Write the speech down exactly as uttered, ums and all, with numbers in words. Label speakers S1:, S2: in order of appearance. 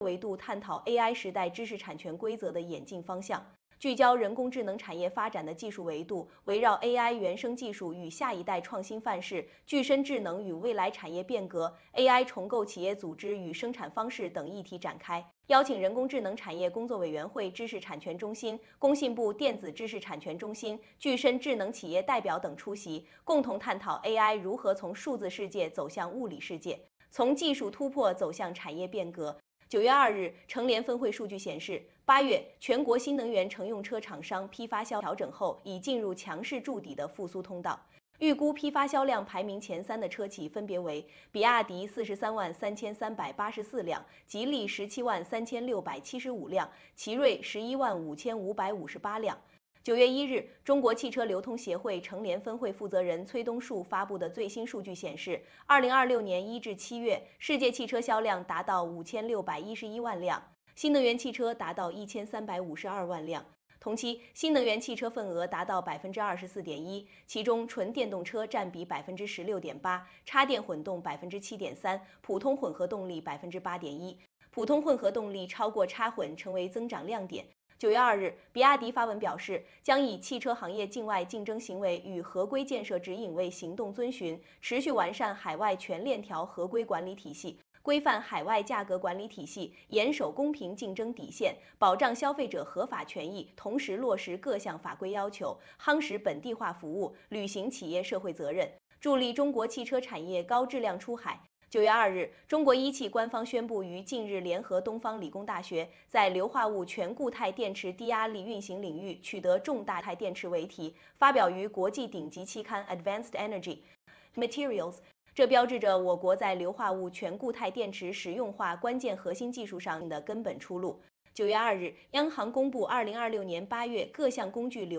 S1: 维度探讨 A I 时代知识产权规则的演进方向。聚焦人工智能产业发展的技术维度，围绕 A I 原生技术与下一代创新范式、具身智能与未来产业变革、A I 重构企业组织与生产方式等议题展开，邀请人工智能产业工作委员会知识产权中心、工信部电子知识产权中心、具身智能企业代表等出席，共同探讨 A I 如何从数字世界走向物理世界，从技术突破走向产业变革。九月二日，乘联分会数据显示，八月全国新能源乘用车厂商批发销调整后，已进入强势筑底的复苏通道。预估批发销量排名前三的车企分别为比亚迪四十三万三千三百八十四辆，吉利十七万三千六百七十五辆，奇瑞十一万五千五百五十八辆。九月一日，中国汽车流通协会乘联分会负责人崔东树发布的最新数据显示，二零二六年一至七月，世界汽车销量达到五千六百一十一万辆，新能源汽车达到一千三百五十二万辆。同期，新能源汽车份额达到百分之二十四点一，其中纯电动车占比百分之十六点八，插电混动百分之七点三，普通混合动力百分之八点一，普通混合动力超过插混成为增长亮点。九月二日，比亚迪发文表示，将以汽车行业境外竞争行为与合规建设指引为行动遵循，持续完善海外全链条合规管理体系，规范海外价格管理体系，严守公平竞争底线，保障消费者合法权益，同时落实各项法规要求，夯实本地化服务，履行企业社会责任，助力中国汽车产业高质量出海。九月二日，中国一汽官方宣布于近日联合东方理工大学，在硫化物全固态电池低压力运行领域取得重大态电池为题，发表于国际顶级期刊 Advanced Energy Materials。这标志着我国在硫化物全固态电池实用化关键核心技术上的根本出路。九月二日，央行公布二零二六年八月各项工具流